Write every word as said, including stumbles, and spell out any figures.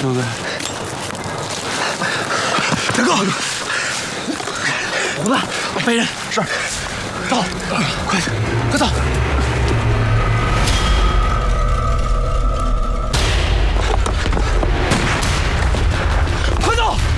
兄弟， 大哥， 虎子，背人是， 走，快快走！